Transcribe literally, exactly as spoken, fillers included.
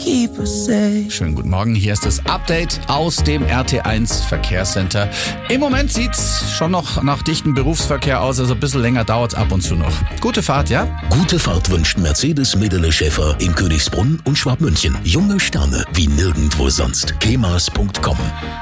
keep us safe. Schönen guten Morgen, hier ist das Update aus dem R T eins Verkehrscenter. Im Moment sieht's schon noch nach dichtem Berufsverkehr aus, also ein bisschen länger dauert's ab und zu noch. Gute Fahrt, ja? Gute Fahrt wünscht Mercedes Medele Schäfer in Königsbrunn und Schwabmünchen. Junge Sterne wie nirgendwo sonst. kemas punkt com